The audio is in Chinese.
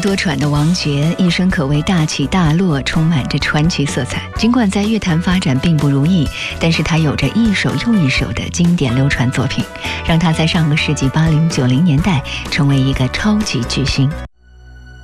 多舛的王爵，一生可谓大起大落，充满着传奇色彩。尽管在乐坛发展并不如意，但是他有着一首又一首的经典流传作品，让他在上个世纪80、90年代成为一个超级巨星。